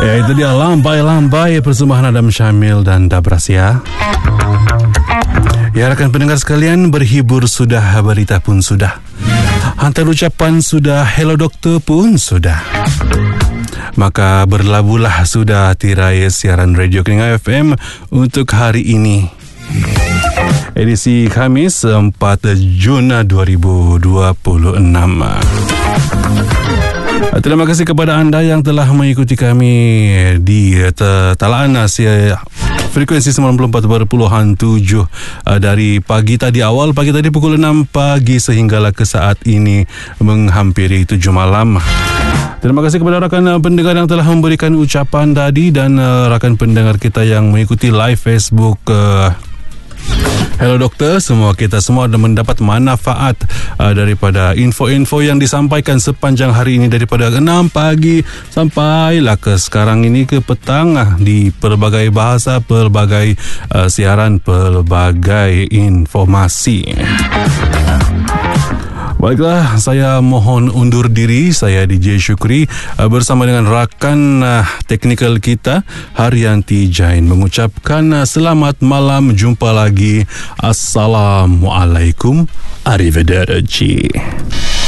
Ya, itu dia Lambai-Lambai persembahan Adam Syamil dan Dabras ya. Ya, rakan pendengar sekalian, berhibur sudah, berita pun sudah, hantar ucapan sudah, hello doktor pun sudah. Maka berlabuhlah sudah tirai siaran Radio Keningan FM untuk hari ini, edisi Khamis 4 Jun 2026. Terima kasih kepada anda yang telah mengikuti kami di talaan frekuensi 94.7 dari pagi tadi, awal pagi tadi pukul 6 pagi sehinggalah ke saat ini menghampiri 7 malam. Terima kasih kepada rakan pendengar yang telah memberikan ucapan tadi dan rakan pendengar kita yang mengikuti live Facebook Hello Doktor. Kita semua mendapat manfaat daripada info-info yang disampaikan sepanjang hari ini daripada 6 pagi sampailah ke sekarang ini ke petang di pelbagai bahasa, pelbagai siaran, pelbagai informasi. Baiklah, saya mohon undur diri. Saya DJ Syukri bersama dengan rakan teknikal kita Haryanti Jain mengucapkan selamat malam, jumpa lagi. Assalamualaikum, arrivederci.